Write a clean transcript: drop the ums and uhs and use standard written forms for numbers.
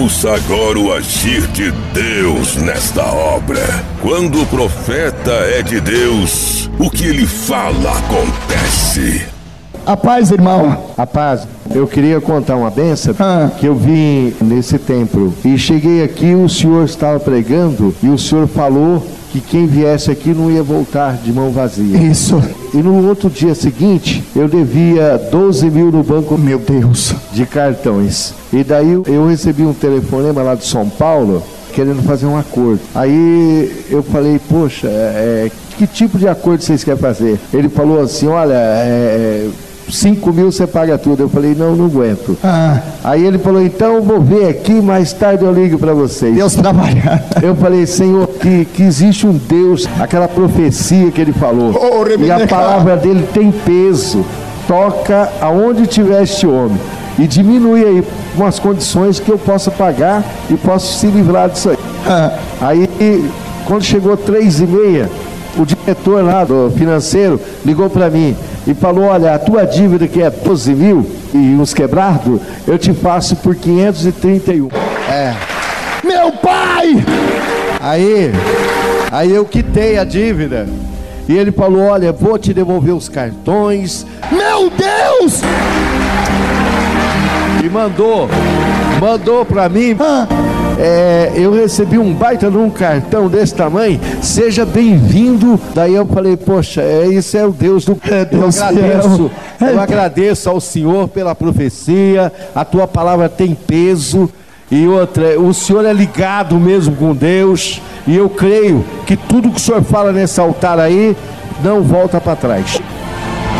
Ouça agora o agir de Deus nesta obra. Quando o profeta é de Deus, o que ele fala acontece. A paz, irmão. A paz. Eu queria contar uma benção que eu vim nesse templo e cheguei aqui, o senhor estava pregando e o senhor falou que quem viesse aqui não ia voltar de mão vazia. Isso. E no outro dia seguinte, eu devia 12 mil no banco, meu Deus, de cartões. E daí eu recebi um telefonema lá de São Paulo, querendo fazer um acordo. Aí eu falei, poxa, que tipo de acordo vocês querem fazer? Ele falou assim, olha, 5 mil você paga tudo. Eu falei, não aguento. Aí ele falou, então eu vou ver aqui, mais tarde eu ligo para vocês. Deus trabalhando. Eu falei, Senhor, que existe um Deus, aquela profecia que ele falou, e a palavra dele tem peso. Toca aonde tiver este homem e diminui aí umas condições que eu possa pagar e posso se livrar disso aí. Aí quando chegou 3h30, o diretor lá do financeiro ligou para mim e falou, olha, a tua dívida que é 12 mil e uns quebrados, eu te faço por 531. Meu pai! Aí eu quitei a dívida e ele falou, olha, vou te devolver os cartões. Meu Deus! E mandou para mim. Eu recebi um baita num cartão desse tamanho, seja bem-vindo. Daí eu falei, poxa, isso é o Deus do... Eu agradeço ao Senhor pela profecia, a tua palavra tem peso. E outra, o Senhor é ligado mesmo com Deus, e eu creio que tudo que o Senhor fala nesse altar aí, não volta para trás.